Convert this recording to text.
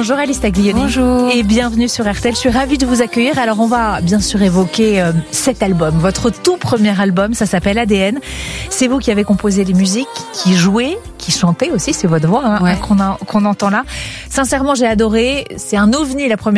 Bonjour Alice Taglioni. Bonjour. Et bienvenue sur RTL. Je suis ravie de vous accueillir. Alors on va bien sûr évoquer cet album, votre tout premier album, ça s'appelle ADN. C'est vous qui avez composé les musiques, qui jouez, qui chantez aussi, c'est votre voix qu'on entend là. Sincèrement, j'ai adoré. C'est un ovni la première